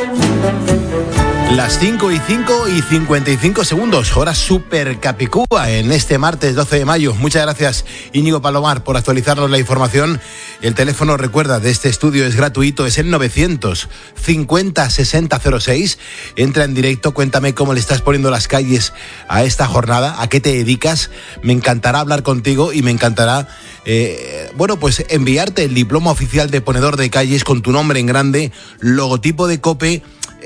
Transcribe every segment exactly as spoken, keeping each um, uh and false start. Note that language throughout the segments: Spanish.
Las cinco y cinco y cincuenta y cinco segundos, hora super capicúa en este martes doce de mayo. Muchas gracias, Íñigo Palomar, por actualizarnos la información. El teléfono, recuerda, de este estudio es gratuito, es el novecientos cincuenta sesenta cero seis. Entra en directo, cuéntame cómo le estás poniendo las calles a esta jornada, a qué te dedicas. Me encantará hablar contigo y me encantará, eh, bueno, pues enviarte el diploma oficial de ponedor de calles con tu nombre en grande, logotipo de COPE.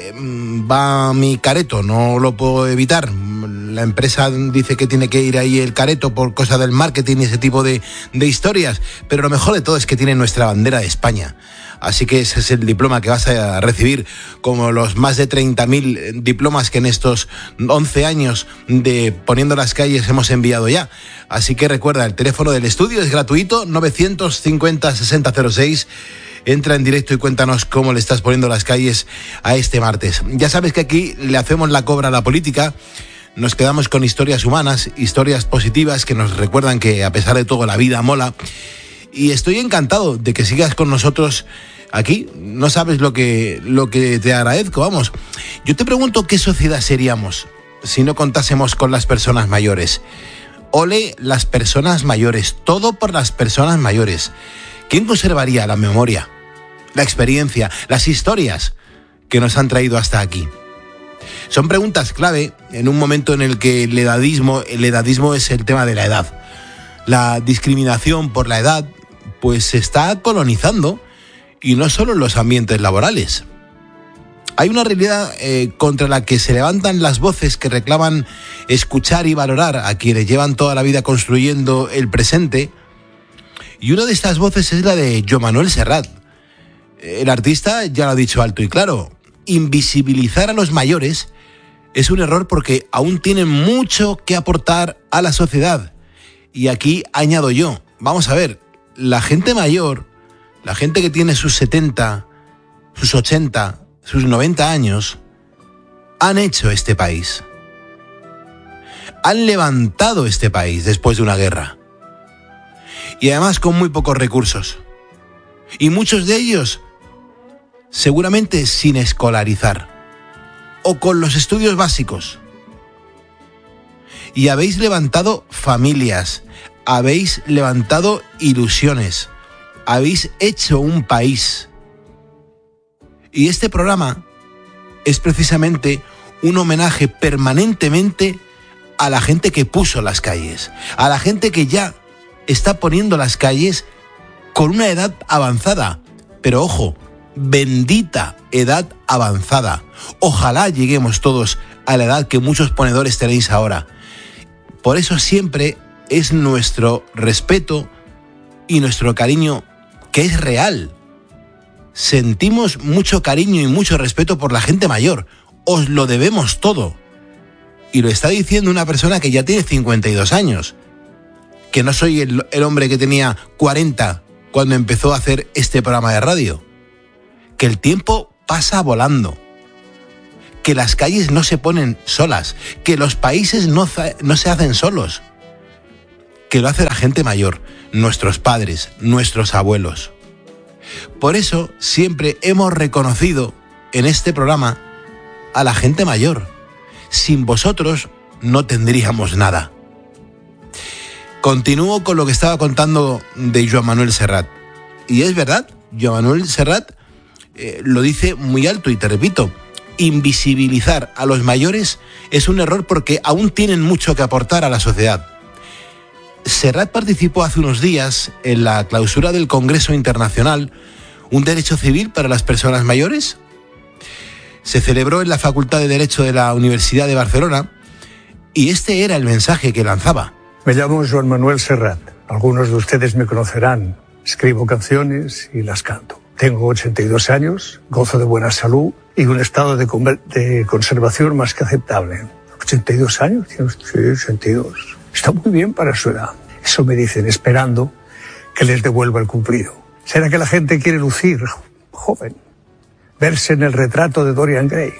Va mi careto, no lo puedo evitar. La empresa dice que tiene que ir ahí el careto por cosa del marketing y ese tipo de, de historias, pero lo mejor de todo es que tiene nuestra bandera de España. Así que ese es el diploma que vas a recibir, como los más de treinta mil diplomas que en estos once años de Poniendo las Calles hemos enviado ya. Así que recuerda, el teléfono del estudio es gratuito, novecientos cincuenta sesenta cero seis. Entra en directo y cuéntanos cómo le estás poniendo las calles a este martes. Ya sabes que aquí le hacemos la cobra a la política, nos quedamos con historias humanas, historias positivas que nos recuerdan que a pesar de todo la vida mola. Y estoy encantado de que sigas con nosotros aquí. No sabes lo que, lo que te agradezco, vamos. Yo te pregunto qué sociedad seríamos si no contásemos con las personas mayores. Ole las personas mayores, todo por las personas mayores. ¿Quién conservaría la memoria, la experiencia, las historias que nos han traído hasta aquí? Son preguntas clave en un momento en el que el edadismo, el edadismo es el tema de la edad. La discriminación por la edad, pues se está colonizando, y no solo en los ambientes laborales. Hay una realidad eh, contra la que se levantan las voces que reclaman escuchar y valorar a quienes llevan toda la vida construyendo el presente. Y una de estas voces es la de Joan Manuel Serrat. El artista ya lo ha dicho alto y claro, invisibilizar a los mayores es un error porque aún tienen mucho que aportar a la sociedad. Y aquí añado yo, vamos a ver, la gente mayor, la gente que tiene sus setenta, sus ochenta, sus noventa años, han hecho este país. Han levantado este país después de una guerra. Y además con muy pocos recursos. Y muchos de ellos seguramente sin escolarizar. O con los estudios básicos. Y habéis levantado familias. Habéis levantado ilusiones. Habéis hecho un país. Y este programa es precisamente un homenaje permanentemente a la gente que puso las calles. A la gente que ya está poniendo las calles con una edad avanzada. Pero ojo, bendita edad avanzada. Ojalá lleguemos todos a la edad que muchos ponedores tenéis ahora. Por eso siempre es nuestro respeto y nuestro cariño, que es real. Sentimos mucho cariño y mucho respeto por la gente mayor. Os lo debemos todo. Y lo está diciendo una persona que ya tiene cincuenta y dos años. Que no soy el, el hombre que tenía cuarenta cuando empezó a hacer este programa de radio. Que el tiempo pasa volando. Que las calles no se ponen solas. Que los países no, no se hacen solos. Que lo hace la gente mayor, nuestros padres, nuestros abuelos. Por eso siempre hemos reconocido en este programa a la gente mayor. Sin vosotros no tendríamos nada. Continúo con lo que estaba contando de Joan Manuel Serrat. Y es verdad, Joan Manuel Serrat eh, lo dice muy alto y te repito, invisibilizar a los mayores es un error porque aún tienen mucho que aportar a la sociedad. Serrat participó hace unos días en la clausura del Congreso Internacional ¿Un derecho civil para las personas mayores? Se celebró en la Facultad de Derecho de la Universidad de Barcelona y este era el mensaje que lanzaba. Me llamo Joan Manuel Serrat. Algunos de ustedes me conocerán. Escribo canciones y las canto. Tengo ochenta y dos años, gozo de buena salud y un estado de, con- de conservación más que aceptable. ¿ochenta y dos años? Sí, ochenta y dos. Está muy bien para su edad. Eso me dicen, esperando que les devuelva el cumplido. ¿Será que la gente quiere lucir joven? Verse en el retrato de Dorian Gray.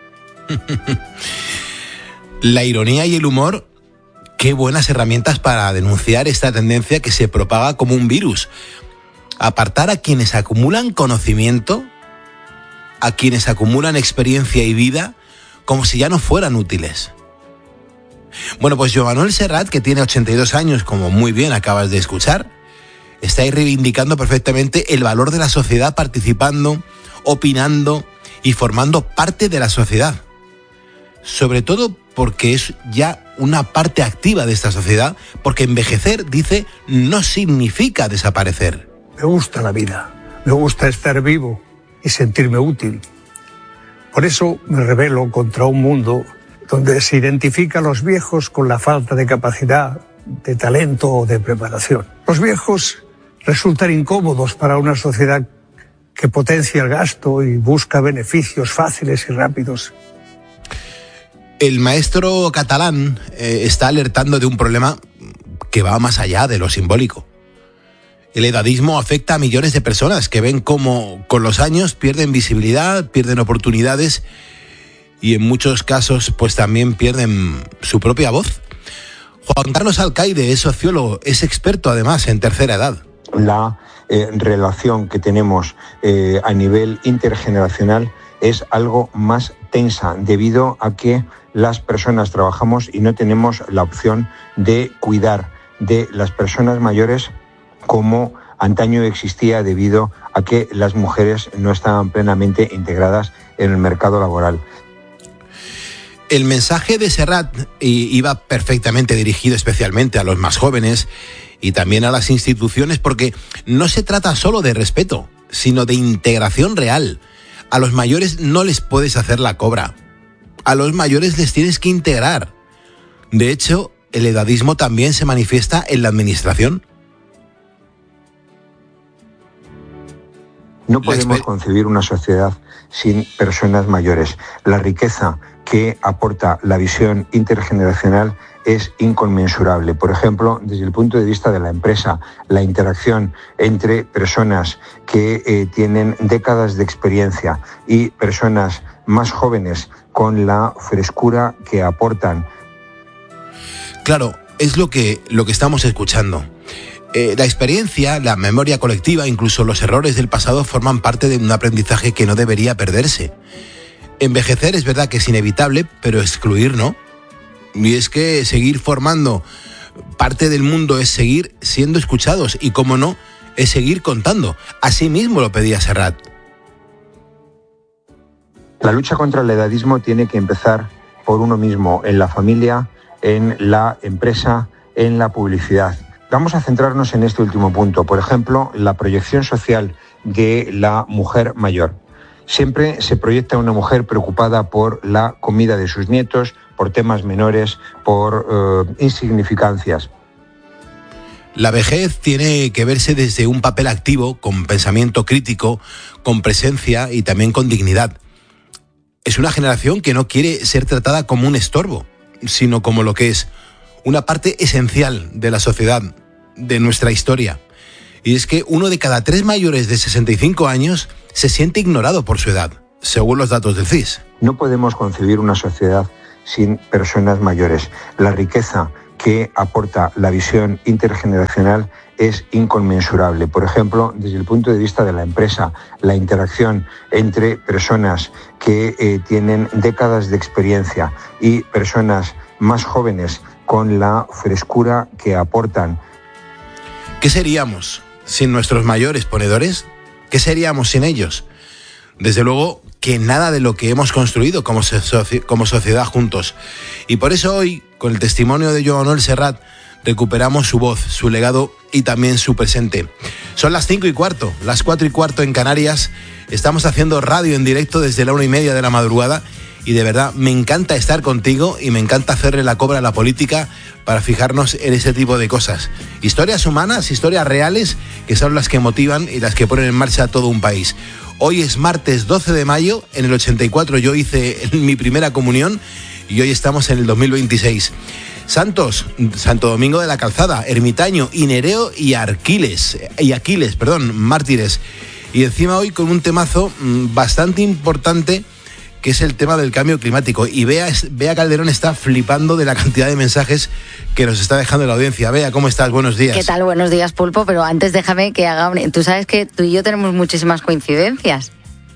La ironía y el humor, qué buenas herramientas para denunciar esta tendencia que se propaga como un virus. Apartar a quienes acumulan conocimiento a quienes acumulan experiencia y vida como si ya no fueran útiles. Bueno, pues Joan Manuel Serrat, que tiene ochenta y dos años, como muy bien acabas de escuchar, está ahí reivindicando perfectamente el valor de la sociedad, participando, opinando y formando parte de la sociedad. Sobre todo porque es ya una parte activa de esta sociedad, porque envejecer, dice, no significa desaparecer. Me gusta la vida, me gusta estar vivo y sentirme útil. Por eso me rebelo contra un mundo donde se identifica a los viejos con la falta de capacidad, de talento o de preparación. Los viejos resultan incómodos para una sociedad que potencia el gasto y busca beneficios fáciles y rápidos. El maestro catalán eh, está alertando de un problema que va más allá de lo simbólico. El edadismo afecta a millones de personas que ven cómo con los años pierden visibilidad, pierden oportunidades y en muchos casos pues también pierden su propia voz. Juan Carlos Alcaide es sociólogo, es experto además en tercera edad. La eh, relación que tenemos eh, a nivel intergeneracional es algo más tensa debido a que las personas trabajamos y no tenemos la opción de cuidar de las personas mayores como antaño existía debido a que las mujeres no estaban plenamente integradas en el mercado laboral. El mensaje de Serrat iba perfectamente dirigido especialmente a los más jóvenes y también a las instituciones, porque no se trata solo de respeto, sino de integración real. A los mayores no les puedes hacer la cobra. A los mayores les tienes que integrar. De hecho, el edadismo también se manifiesta en la administración. No podemos concebir una sociedad sin personas mayores. La riqueza que aporta la visión intergeneracional es inconmensurable. Por ejemplo, desde el punto de vista de la empresa, la interacción entre personas que eh, tienen décadas de experiencia y personas más jóvenes con la frescura que aportan. Claro, es lo que, lo que estamos escuchando. Eh, la experiencia, la memoria colectiva, incluso los errores del pasado forman parte de un aprendizaje que no debería perderse. Envejecer es verdad que es inevitable, pero excluir no. Y es que seguir formando parte del mundo es seguir siendo escuchados y, como no, es seguir contando. Así mismo lo pedía Serrat. La lucha contra el edadismo tiene que empezar por uno mismo, en la familia, en la empresa, en la publicidad. Vamos a centrarnos en este último punto. Por ejemplo, la proyección social de la mujer mayor. Siempre se proyecta una mujer preocupada por la comida de sus nietos, por temas menores, por uh, insignificancias. La vejez tiene que verse desde un papel activo, con pensamiento crítico, con presencia y también con dignidad. Es una generación que no quiere ser tratada como un estorbo, sino como lo que es una parte esencial de la sociedad, de nuestra historia. Y es que uno de cada tres mayores de sesenta y cinco años se siente ignorado por su edad, según los datos del C I S. No podemos concebir una sociedad sin personas mayores. La riqueza que aporta la visión intergeneracional es inconmensurable. Por ejemplo, desde el punto de vista de la empresa, la interacción entre personas que eh, tienen décadas de experiencia y personas más jóvenes con la frescura que aportan. ¿Qué seríamos sin nuestros mayores ponedores? ¿Qué seríamos sin ellos? Desde luego que nada de lo que hemos construido como, soci- como sociedad juntos. Y por eso hoy, con el testimonio de Joan Manuel Serrat, recuperamos su voz, su legado y también su presente. Son las cinco y cuarto, las cuatro y cuarto en Canarias. Estamos haciendo radio en directo desde la una y media de la madrugada y de verdad me encanta estar contigo y me encanta hacerle la cobra a la política para fijarnos en ese tipo de cosas. Historias humanas, historias reales, que son las que motivan y las que ponen en marcha a todo un país. Hoy es martes doce de mayo, en el ochenta y cuatro yo hice mi primera comunión y hoy estamos en el dos mil veintiséis. Santos, Santo Domingo de la Calzada, Ermitaño, y Nereo y Aquiles, y Aquiles, perdón, mártires. Y encima hoy con un temazo bastante importante, que es el tema del cambio climático. Y Bea, Bea Calderón está flipando de la cantidad de mensajes que nos está dejando la audiencia. Bea, ¿cómo estás? Buenos días. ¿Qué tal? Buenos días, Pulpo. Pero antes déjame que haga... Un... Tú sabes que tú y yo tenemos muchísimas coincidencias.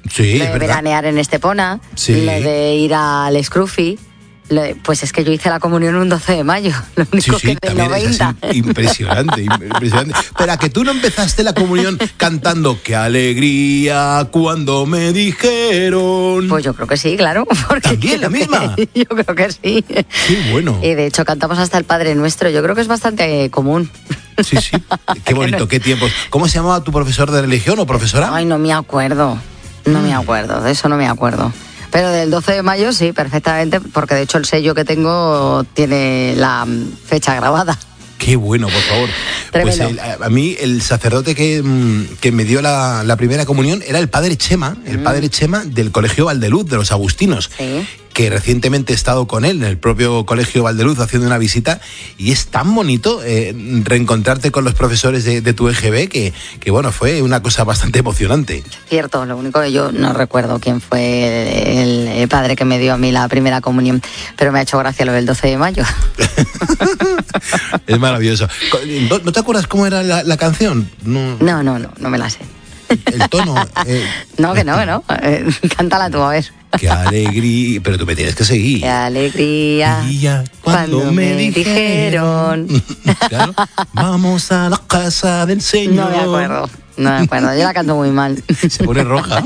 Sí, lo de veranear en Estepona, sí. lo de ir al Scruffy. Pues es que yo hice la comunión un doce de mayo, lo único sí, sí, que del noventa. Es impresionante, impresionante. Pero a que tú no empezaste la comunión cantando ¡qué alegría cuando me dijeron! Pues yo creo que sí, claro. ¿También la misma? Que, yo creo que sí. Qué bueno. Y de hecho cantamos hasta el Padre Nuestro, yo creo que es bastante común. Sí, sí, qué bonito, qué tiempos. ¿Cómo se llamaba tu profesor de religión o profesora? Ay, no me acuerdo, no me acuerdo, de eso no me acuerdo. Pero del doce de mayo sí, perfectamente, porque de hecho el sello que tengo tiene la fecha grabada. Qué bueno, por favor. Tremendo. Pues el, a mí el sacerdote que, que me dio la, la primera comunión era el padre Chema, el mm. padre Chema del Colegio Valdeluz, de los agustinos. Sí. Que recientemente he estado con él en el propio Colegio Valdeluz haciendo una visita y es tan bonito eh, reencontrarte con los profesores de, de tu E G B que, que, bueno, fue una cosa bastante emocionante. Cierto, lo único que yo no recuerdo quién fue el, el padre que me dio a mí la primera comunión, pero me ha hecho gracia lo del doce de mayo. Es maravilloso. ¿No te acuerdas cómo era la, la canción? No, no, no, no, no me la sé. El tono. Eh, no, que no, que no. Eh, cántala tú, a ver. Qué alegría. Pero tú me tienes que seguir. Qué alegría. Cuando, cuando me, me dijeron. Claro. Vamos a la casa del Señor. No me acuerdo. No me acuerdo, yo la canto muy mal. Se pone roja.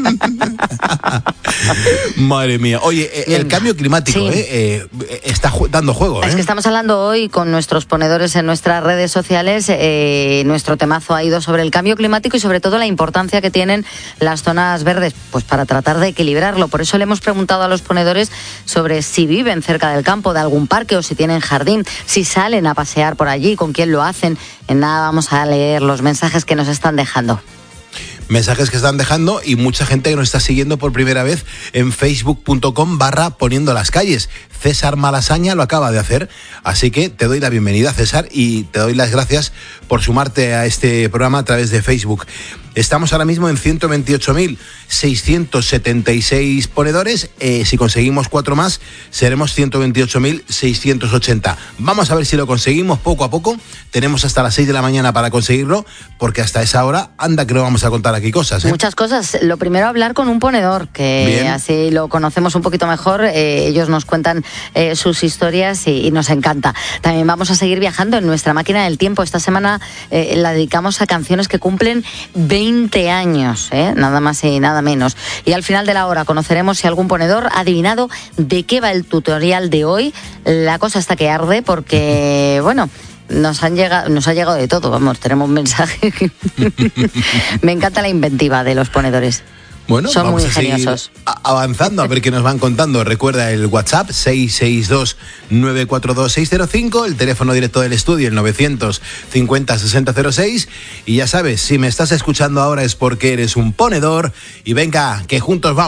Madre mía. Oye, el Venga. cambio climático sí. eh, eh, está ju- dando juego. ¿eh? Es que estamos hablando hoy con nuestros ponedores en nuestras redes sociales. Eh, nuestro temazo ha ido sobre el cambio climático y sobre todo la importancia que tienen las zonas verdes, pues para tratar de equilibrarlo. Por eso le hemos preguntado a los ponedores sobre si viven cerca del campo, de algún parque o si tienen jardín, si salen a pasear por allí, con quién lo hacen. En nada vamos a leer los mensajes que nos están dejando. Mensajes que están dejando y mucha gente que nos está siguiendo por primera vez en facebook.com barra poniendo las calles. César Malasaña lo acaba de hacer, así que te doy la bienvenida, César, y te doy las gracias por sumarte a este programa a través de Facebook. Estamos ahora mismo en ciento veintiocho mil seiscientos setenta y seis ponedores. Eh, si conseguimos cuatro más, seremos ciento veintiocho mil seiscientos ochenta. Vamos a ver si lo conseguimos poco a poco. Tenemos hasta las seis de la mañana para conseguirlo, porque hasta esa hora, anda que no vamos a contar aquí cosas. ¿eh? Muchas cosas. Lo primero, hablar con un ponedor, que Bien. así lo conocemos un poquito mejor. Eh, ellos nos cuentan eh, sus historias y, y nos encanta. También vamos a seguir viajando en nuestra máquina del tiempo. Esta semana eh, la dedicamos a canciones que cumplen veinte años, ¿eh? Nada más y nada menos. Y al final de la hora conoceremos si algún ponedor ha adivinado de qué va el tutorial de hoy. La cosa está que arde porque, bueno, nos han llegado, nos ha llegado de todo. Vamos, tenemos mensajes. Me encanta la inventiva de los ponedores. Bueno, son vamos muy a ingeniosos. Avanzando a ver qué nos van contando. Recuerda el WhatsApp seis seis dos nueve cuatro dos seis cero cinco, el teléfono directo del estudio el novecientos cincuenta sesenta cero seis. Y ya sabes, si me estás escuchando ahora es porque eres un ponedor. Y venga, que juntos vamos.